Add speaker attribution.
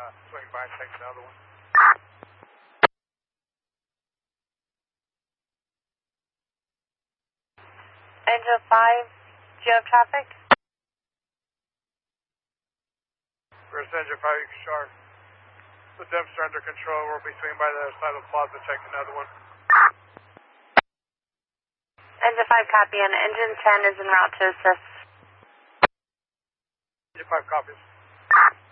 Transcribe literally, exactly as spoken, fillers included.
Speaker 1: uh, swing by and take another one.
Speaker 2: Angel five, do you have traffic?
Speaker 1: First Engine five, you can start. The dumpster under control. We'll be swinging by the other side of the plaza, take another one.
Speaker 2: Engine five, copy, and Engine ten is en route to assist.
Speaker 1: Engine five copies.